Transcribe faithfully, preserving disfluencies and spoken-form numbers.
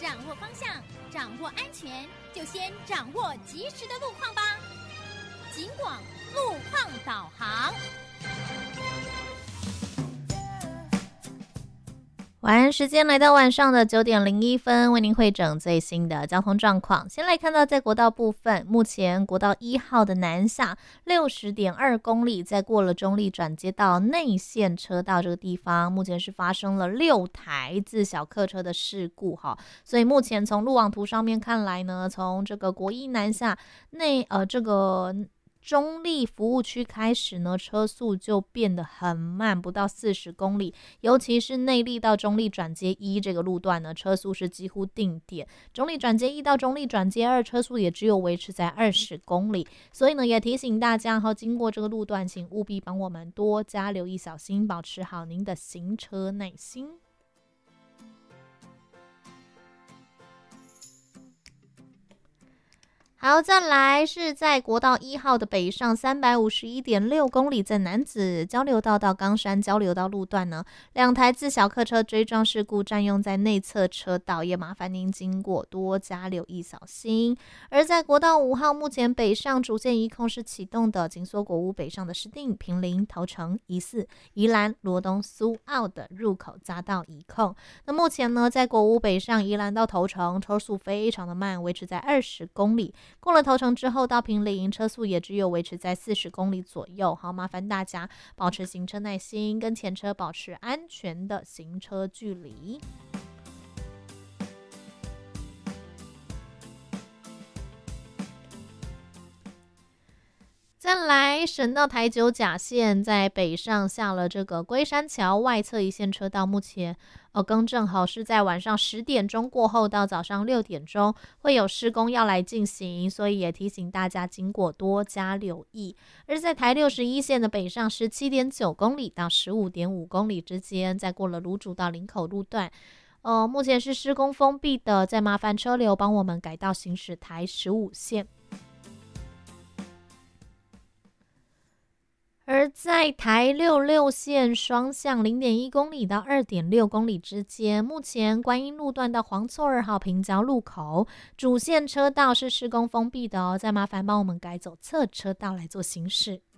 掌握方向，掌握安全，就先掌握及时的路况吧。警广路况导航。晚安时间来到晚上的九点零一分，为您汇整最新的交通状况。先来看到在国道部分，目前国道一号的南下六十点二公里，在过了中立转接到内线车道这个地方，目前是发生了六台自小客车的事故哈，所以目前从路网图上面看来呢，从这个国一南下内呃这个。中立服务区开始呢，车速就变得很慢，不到四十公里。尤其是内坜到中立转接一这个路段呢，车速是几乎定点。中立转接一到中立转接二，车速也只有维持在二十公里。所以呢，也提醒大家哈，经过这个路段，请务必帮我们多加留意小心，保持好您的行车耐心。好，再来是在国道一号的北上三百五十一点六公里，在楠梓交流道到冈山交流道路段呢，两台自小客车追撞事故占用在内侧车道，也麻烦您经过多加留意小心。而在国道五号，目前北上主线一控是启动的，紧缩国五北上的石碇、坪林、头城、宜四、宜兰、罗东、苏澳的入口匝道一控。那目前呢，在国五北上宜兰到头城，车速非常的慢，维持在二十公里。过了头城之后到坪林，车速也只有维持在四十公里左右。好，麻烦大家保持行车耐心，跟前车保持安全的行车距离。再来，省道台九甲线在北上下了这个龟山桥外侧一线车道，目前呃更正好是在晚上十点钟过后到早上六点钟会有施工要来进行，所以也提醒大家经过多加留意。而在台六十一线的北上十七点九公里到十五点五公里之间，在过了芦竹到林口路段。呃，目前是施工封闭的，再麻烦车流帮我们改道行驶台十五线。而在台六六线双向 零点一公里到 二点六公里之间，目前观音路段到黄厝二号平交路口主线车道是施工封闭的哦，再麻烦帮我们改走侧车道来做行驶。